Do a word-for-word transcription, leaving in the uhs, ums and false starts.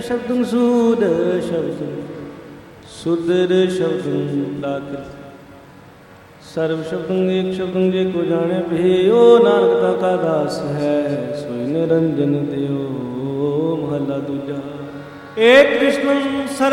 ਸ਼ਬਦੰ ਸੂਦ ਸ਼ਬਦੰ ਸੁਦਰ ਸ਼ਬਦੰ ਪ੍ਰਾਕ੍ਰਿਤ ਸਰਵ ਸ਼ਬਦੰ ਏਕ ਸ਼ਬਦੰ ਜੇ ਕੋ ਜਾਣੇ ਭਿਓ ਨਾਨਕ ਤਾ ਕਾ ਦਾਸ ਹੈ ਸੋਈ ਨਿਰੰਜਨ ਦਿਓ ਮਹਲਾ ਦੂਜਾ। ਏਕ ਕ੍ਰਿਸ਼ਨੰ ਸਰਵ